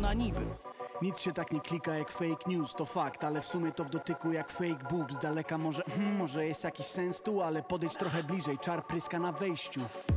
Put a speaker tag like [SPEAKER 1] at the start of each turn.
[SPEAKER 1] na niby.
[SPEAKER 2] Nic się tak nie klika jak fake news, to fakt, ale w sumie to w dotyku jak fake boobs. Z daleka może jest jakiś sens tu, ale podejdź trochę bliżej, czar pryska na wejściu.